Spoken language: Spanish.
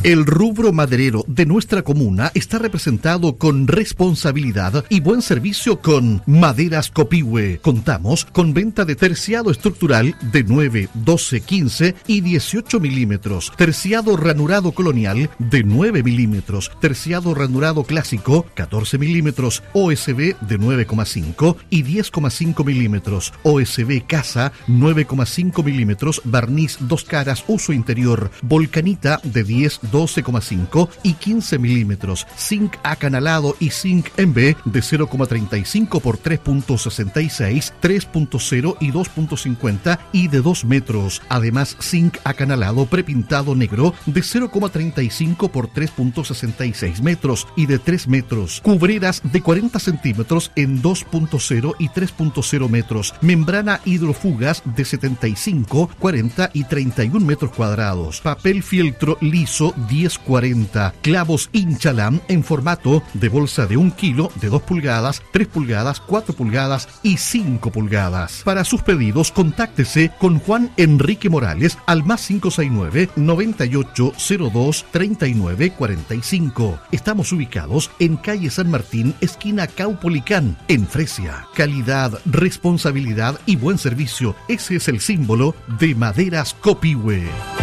El rubro maderero de nuestra comuna está representado con responsabilidad y buen servicio con Maderas Copihue. Contamos con venta de terciado estructural de 9, 12, 15 y 18 milímetros, terciado ranurado colonial de 9 milímetros, terciado ranurado clásico 14 milímetros, OSB de 9,5 y 10,5 milímetros, OSB casa 9,5 milímetros, barniz dos caras uso interior, volcanita de 10, 12,5 y 15 milímetros, zinc acanalado y zinc en B de 0,35 por 3.66, 3.0 y 2.50 y de 2 metros. Además, zinc acanalado prepintado negro de 0,35 por 3.66 metros y de 3 metros. Cubreras de 40 centímetros en 2.0 y 3.0 metros. Membrana hidrofugas de 75, 40 y 31 metros cuadrados. Papel fieltro liso 1040, clavos Inchalam en formato de bolsa de 1 kilo, de 2 pulgadas, 3 pulgadas, 4 pulgadas y 5 pulgadas. Para sus pedidos, contáctese con Juan Enrique Morales al más 569 9802 3945. Estamos ubicados en calle San Martín, esquina Caupolicán, en Fresia. Calidad, responsabilidad y buen servicio. Ese es el símbolo de Maderas Copihue.